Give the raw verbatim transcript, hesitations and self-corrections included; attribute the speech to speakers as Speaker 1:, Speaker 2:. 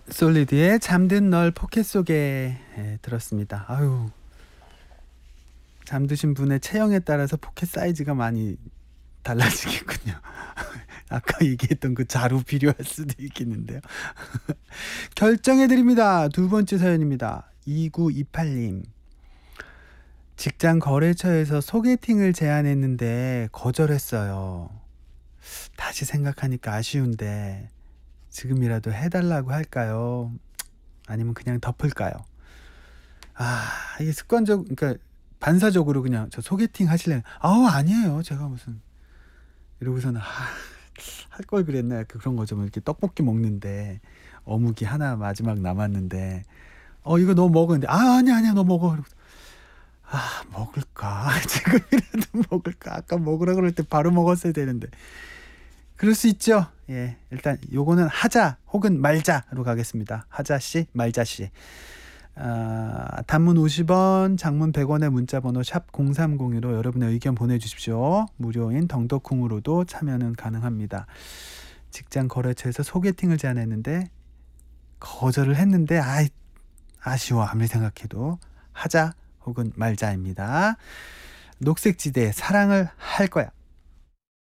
Speaker 1: 솔리드의 잠든 널 포켓 속에 예, 들었습니다. 아유, 잠드신 분의 체형에 따라서 포켓 사이즈가 많이 달라지겠군요. 아까 얘기했던 그 자루 필요할 수도 있겠는데요. 결정해드립니다. 두 번째 사연입니다. 이구이팔 님. 직장 거래처에서 소개팅을 제안했는데 거절했어요. 다시 생각하니까 아쉬운데 지금이라도 해달라고 할까요? 아니면 그냥 덮을까요? 아, 이게 습관적, 그러니까 반사적으로 그냥 저 소개팅 하실래요? 아우, 아니에요. 제가 무슨 이러고서는 아, 할 걸 그랬나? 약간 그런 거죠. 뭐 이렇게 떡볶이 먹는데 어묵이 하나 마지막 남았는데 어 이거 너 먹었는데 아 아니야 아니야 너 먹어. 이러고, 아 먹을까? 지금이라도 먹을까? 아까 먹으라 그럴 때 바로 먹었어야 되는데. 그럴 수 있죠. 예, 일단 요거는 하자 혹은 말자로 가겠습니다. 하자씨, 말자씨. 아, 단문 오십 원, 장문 백 원의 문자번호 샵 공삼공이로 여러분의 의견 보내주십시오. 무료인 덩더콩으로도 참여는 가능합니다. 직장 거래처에서 소개팅을 제안했는데 거절을 했는데 아이, 아쉬워. 아무리 생각해도 하자 혹은 말자입니다. 녹색지대에 사랑을 할 거야.